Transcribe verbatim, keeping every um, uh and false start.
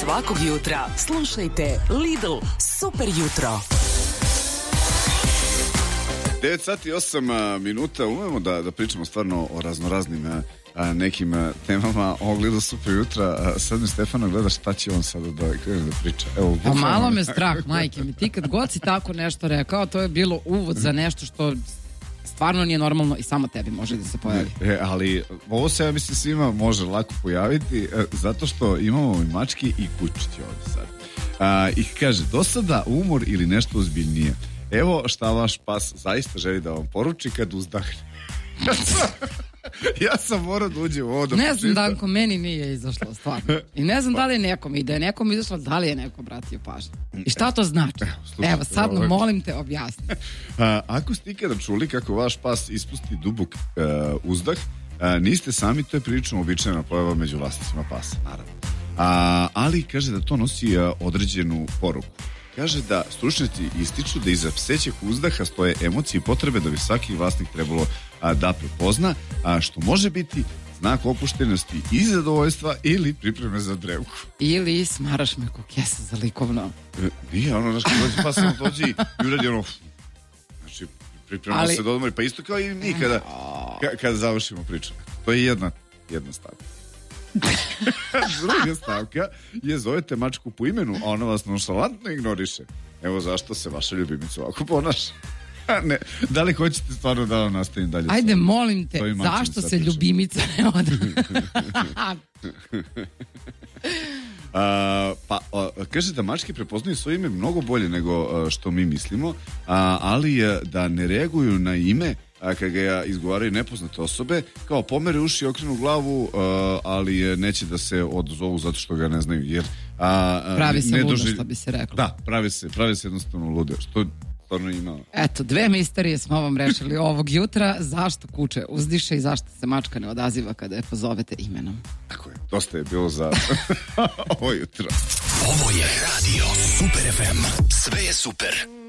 Svakog jutra slušajte Lidl Super jutro. devet sati i osam minuta, umemo da, da pričamo stvarno o raznoraznim a, nekim a, temama. Ovo gleda Super jutra, a, sad mi Stefano gleda šta će on sada da krene da priča. Evo, pa malo me strah, majke mi, ti kad god si tako nešto rekao, to je bilo uvod za nešto što stvarno nije normalno i samo tebi može da se pojavi. E, ali ovo se, ja mislim, svima može lako pojaviti, e, zato što imamo i mački i kučići ovdje sad. A, I kaže, do sada umor ili nešto ozbiljnije. Evo šta vaš pas zaista želi da vam poruči kad uzdahne. Ja sam morao da uđem u ovo da ne znam, Danko, meni nije izašlo stvarno. I ne znam da li je nekom i da je nekom izašlo, da li je neko obratio pažnju. I šta to znači? Evo, slušaj, Evo sad ovo... molim te objasni. A, ako ste ikada čuli kako vaš pas ispusti dubok uh, uzdah, uh, niste sami, to je prilično uobičajena pojava među vlasnicima pasa, naravno. A, ali kaže da to nosi uh, određenu poruku. Kaže da stručnjaci ističu da iza psećeg uzdaha stoje emocije i potrebe da bi svaki vlasnik trebalo a, da prepozna, a što može biti znak opuštenosti i zadovoljstva ili pripreme za drevku. Ili smaraš me ko kesa za likovno. E, nije, ono, znaš, kad dođe pa sam dođe i uradi ono, znači, pripremamo ali... se do odmori, pa isto kao i mi kada, ka, kada završimo priču. To je jedna, jedna stavka. Druga stavka je zovete mačku po imenu, a ona vas nonšalantno ignoriše. Evo zašto se vaša ljubimica ovako ponaša. Ne, da li hoćete stvarno da vam nastavim dalje? Ajde, molim te, zašto se ljubimica ne ode? A, pa a, kaže da mačke prepoznaju svoje ime mnogo bolje nego a, što mi mislimo, a, ali a, da ne reaguju na ime a, kad ga izgovaraju nepoznate osobe, kao pomere uši, okrenu glavu, a, ali neće da se odazovu zato što ga ne znaju, jer a, a, pravi se ludo, doželj... što bi se reklo. Da, pravi se, pravi se jednostavno lude, što stvarno ima. Eto, dve misterije smo vam rešili ovog jutra. Zašto kuče uzdiše i zašto se mačka ne odaziva kada je pozovete imenom. Tako je, dosta je bilo za ovo jutro. Ovo je Radio Super ef em. Sve je super.